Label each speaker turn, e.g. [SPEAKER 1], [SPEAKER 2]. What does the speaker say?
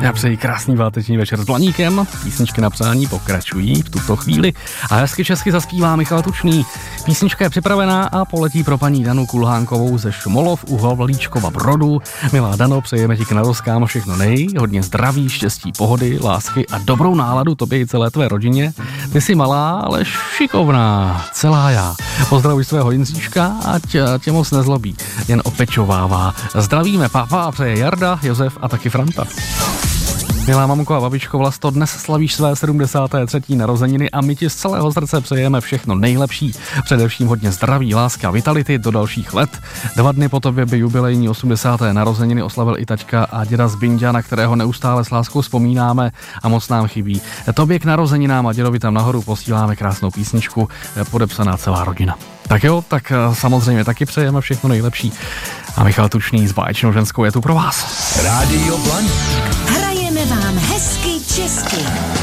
[SPEAKER 1] Já přeji krásný váteční večer s Blaníkem. Písničky na přání pokračují v tuto chvíli a hezky česky zaspívá Michal Tučný. Písnička je připravená a poletí pro paní Danu Kulhánkovou ze Šumolov u Havlíčkova Brodu. Milá Dano, přejeme ti k narozkám všechno hodně zdraví, štěstí, pohody, lásky a dobrou náladu tobě i celé tvé rodině. Ty jsi malá, ale šikovná, celá já. Pozdravuj svého Jincíčka, ať tě moc nezlobí, jen opečovává. Zdravíme, pápa, přeje Jarda, Josef a taky Franta. Milá mamko a babičko Vlasto, dnes slavíš své 73. narozeniny a my ti z celého srdce přejeme všechno nejlepší. Především hodně zdraví, lásky a vitality do dalších let. 2 dny po tobě by jubilejní 80. narozeniny oslavil i taťka a děda z Bindě, na kterého neustále s láskou vzpomínáme a moc nám chybí. Tobě k narozeninám a dědovi tam nahoru posíláme krásnou písničku, podepsaná celá rodina. Tak jo, tak samozřejmě taky přejeme všechno nejlepší. A Michal Tučný s báječnou ženskou je tu pro vás.
[SPEAKER 2] Rádio Blaník.
[SPEAKER 3] Hrajeme vám hezky česky.